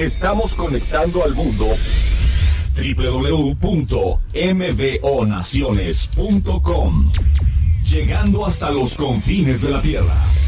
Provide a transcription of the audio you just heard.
Estamos conectando al mundo. www.mbonaciones.com. Llegando hasta los confines de la Tierra.